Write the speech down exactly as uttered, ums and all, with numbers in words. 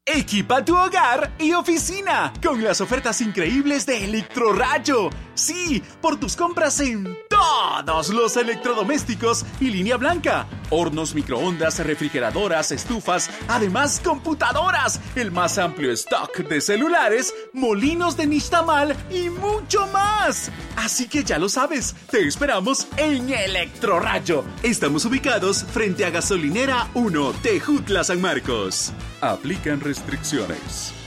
Equipa tu hogar y oficina con las ofertas increíbles de Electrorrayo. Sí, por tus compras en todos los electrodomésticos y línea blanca. Hornos, microondas, refrigeradoras, estufas, además computadoras, el más amplio stock de celulares, molinos de nixtamal y mucho más. Así que ya lo sabes, te esperamos en Electrorrayo. Estamos ubicados frente a Gasolinera uno, Tejutla, San Marcos. Aplican restricciones.